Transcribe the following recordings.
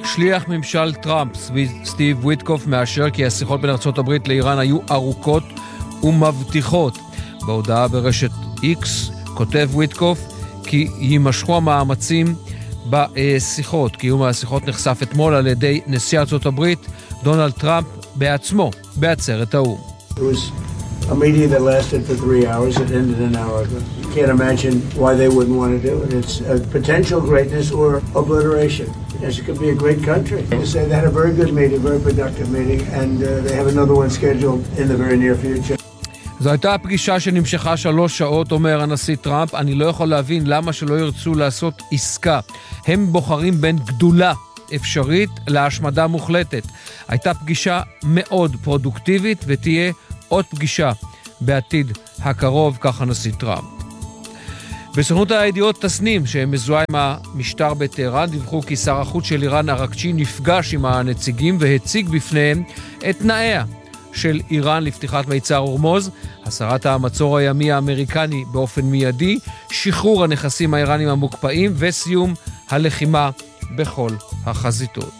שליח ממשל טראמפ, סטיב וויטקוף, מאשר כי השיחות בין ארצות הברית לאיראן היו ארוכות ומבטיחות. בהודעה ברשת X כותב וויטקוף כי יימשכו המאמצים בשיחות. קיום השיחות נחשף אתמול על ידי נשיא ארצות הברית דונלד טראמפ בעצמו בעצרת האו"ם. It was a meeting that lasted for 3 hours. It ended an hour ago. You can't imagine why they wouldn't want to do it. It's a potential greatness or obliteration. Yes, it could be a great country. They say they had a very good meeting, very productive meeting, and they have another one scheduled in the very near future. זו הייתה פגישה שנמשכה 3 שעות, אומר הנשיא טראמפ. אני לא יכול להבין למה שלא ירצו לעשות עסקה. הם בוחרים בין גדולה אפשרית להשמדה מוחלטת. הייתה פגישה מאוד פרודוקטיבית ותהיה עוד פגישה בעתיד הקרוב, כך הנשיא טראמפ. בסוכנות הידיעות תסנים שמזוהה עם המשטר בטהרן דיווחו כי שר החוץ של איראן אראקצ'י נפגש עם הנציגים והציג בפניהם את תנאיה של איראן לפתיחת מיצר הורמוז, הסרת המצור הימי האמריקני באופן מיידי, שחרור הנכסים האיראנים המוקפאים וסיום הלחימה בכל החזיתות.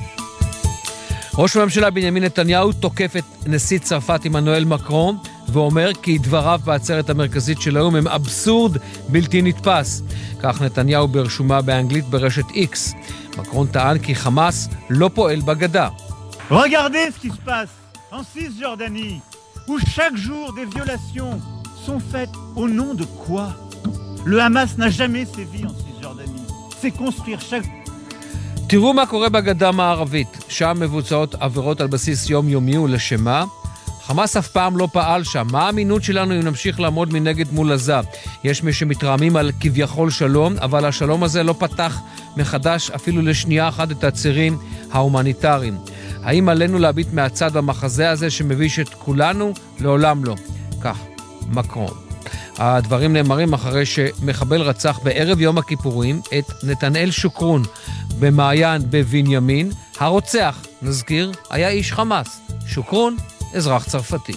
ראש הממשלה בנימין נתניהו תוקף את נשיא צרפת עמנואל מקרון ואומר כי דבריו בעצרת המרכזית של האו"ם הם אבסורד בלתי נתפס. כך נתניהו ברשומה באנגלית ברשת X. מקרון טען כי חמאס לא פועל בגדה. Regardez ce qui se passe en Cisjordanie, où chaque jour des violations sont faites au nom de quoi? Le Hamas n'a jamais sévi en Cisjordanie. C'est construire chaque... תראו מה קורה בגדה המערבית. שם מבוצעות עבירות על בסיס יומיומי ולשמה. חמאס אף פעם לא פעל שם. מה האמינות שלנו אם נמשיך לעמוד מנגד מול עזה? יש מי שמתרעמים על כביכול שלום, אבל השלום הזה לא פתח מחדש אפילו לשנייה אחת את הצירים ההומניטריים. האם עלינו להביט מהצד במחזה הזה שמביש את כולנו? לעולם לא. כך, מקרון. הדברים נאמרים אחרי שמחבל רצח בערב יום הכיפורים את נתנאל שוקרון במעיין בבנימין. הרוצח, נזכיר, היה איש חמאס. שוקרון, אזרח צרפתי.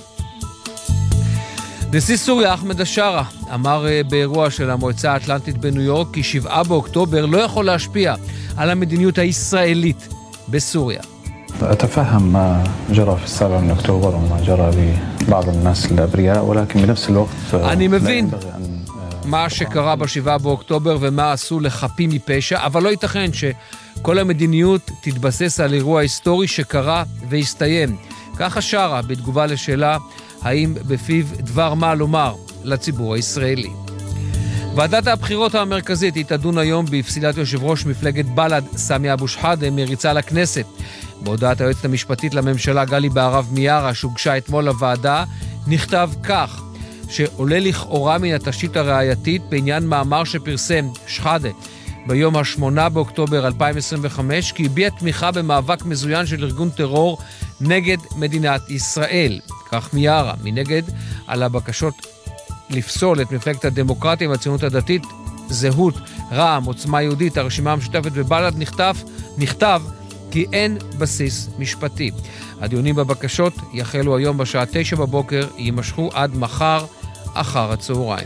נשיא סוריה אחמד א-שארה אמר באירוע של המועצה האטלנטית בניו יורק כי 7 באוקטובר לא יכול להשפיע על המדיניות הישראלית בסוריה. أتفهم ما جرى في 7 من أكتوبر وما جرى لبعض الناس الأبرياء ولكن بنفس الوقت אני מבין מה שקרה ב7 באוקטובר ומה עשו לחפים מפשע, אבל לא ייתכן שכל המדיניות תתבסס על אירוע היסטורי שקרה והסתיים. ככה שרה בתגובה לשאלה האם בפיו דבר מה לומר לציבור הישראלי. ועדת הבחירות המרכזית היא תדון היום בפסילת יושב ראש מפלגת בל"ד סמי אבו שחאדה מריצה לכנסת. בהודעת היועצת המשפטית לממשלה גלי בהרב מיארה שהוגשה אתמול לוועדה נכתב כך שעולה לכאורה מן התשתית הראייתית בעניין מאמר שפרסם שחאדה ביום ה8 באוקטובר 2025 כי הביע תמיכה במאבק מזוין של ארגון טרור נגד מדינת ישראל. כך מיארה. מנגד על הבקשות לפסול את מפלגת הדמוקרטיה והציונות הדתית, זהות, רע"מ, עוצמה יהודית, הרשימה המשותפת ובל"ד נכתב כי אין בסיס משפטי. הדיונים בבקשות יחלו היום בשעה 9 בבוקר, יימשכו עד מחר אחר הצהריים.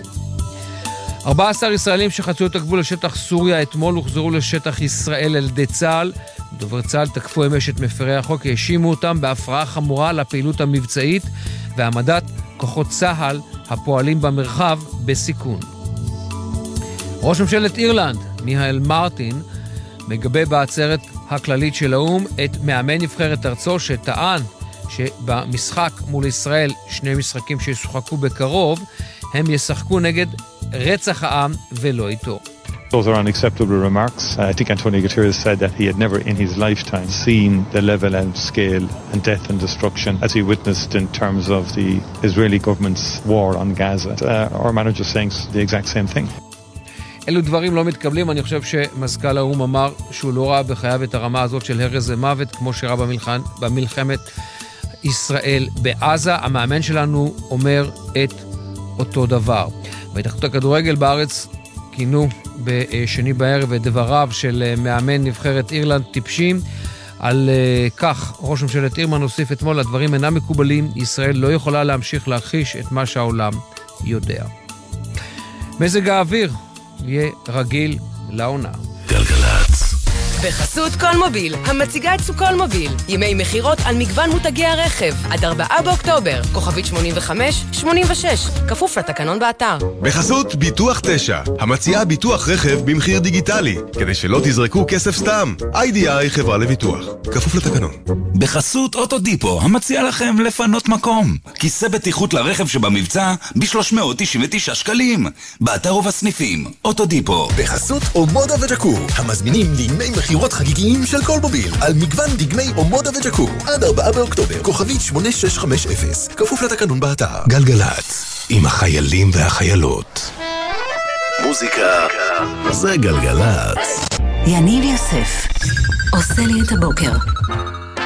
14 ישראלים שחצו את הגבול לשטח סוריה אתמול הוחזרו לשטח ישראל על ידי צה"ל. דובר צה"ל תקפו אמש את מפרי החוק, האשימו אותם בהפרעה חמורה לפעילות המבצעית והעמדת כוחות צה"ל הפועלים במרחב בסיכון. ראש ממשלת אירלנד, מיהאל מרטין, מגבה בעצרת הכללית של האו"ם את מאמן נבחרת ארצו שטען שבמשחק מול ישראל, 2 משחקים שישוחקו בקרוב, הם ישחקו נגד רצח העם ולא איתו. Those are unacceptable remarks. I think Antonio Guterres said that he had never in his lifetime seen the level and scale and death and destruction as he witnessed in terms of the Israeli government's war on Gaza. Our manager saying the exact same thing. אלו דברים לא מתקבלים. אני חושב שמזכ"ל האו"ם אמר שהוא לא ראה בחייו את הרמה הזאת של הרס ומוות כמו שראה במלחמת ישראל בעזה. המאמן שלנו אומר את אותו דבר. בהתאחדות הכדורגל בארץ כינו בשני בערב את דבריו של מאמן נבחרת אירלנד טיפשים. על כך ראש ממשלת אירלנד הוסיף אתמול, הדברים אינם מקובלים, ישראל לא יכולה להמשיך להכחיש את מה שהעולם יודע. מזג האוויר יהיה רגיל לעונה. גלגלצ. בחסות קולמוביל, המציגה את סוכול מוביל. ימי מחירות על מגוון מותגי הרכב. עד 4 באוקטובר. כוכבית 8586. כפוף לתקנון באתר. בחסות ביטוח 9, המציעה ביטוח רכב במחיר דיגיטלי, כדי שלא תזרקו כסף סתם. IDI חברה לביטוח. כפוף לתקנון. בחסות אוטודיפו, המציע לכם לפנות מקום. כיסא בטיחות לרכב שבמבצע ב-399 שקלים. באתר ובסניפים, אוטודיפו. בחסות אומודה וג'קור, המזמינים דגמי מחירות חגיגיים של קולמוביל, על מגוון דגמי אומודה וג'קור, עד 4 באוקטובר, כוכבית 8650, כפוף לתקנון באתר. גלגלץ, עם החיילים והחיילות. מוזיקה זה גלגלץ. יניב יוסף עושה לי את הבוקר.